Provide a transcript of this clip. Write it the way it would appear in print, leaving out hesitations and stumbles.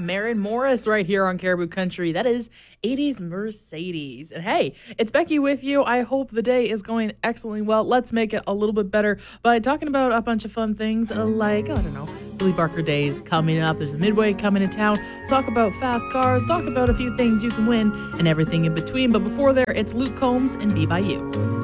Maren Morris right here on Caribou Country. That is 80s Mercedes. And hey, it's Becky with you. I hope the day is going excellently well. Let's make it a little bit better by talking about a bunch of fun things like, I don't know, Billy Barker Days coming up. There's a Midway coming to town. Talk about fast cars, talk about a few things you can win and everything in between. But before there, it's Luke Combs and Be By You.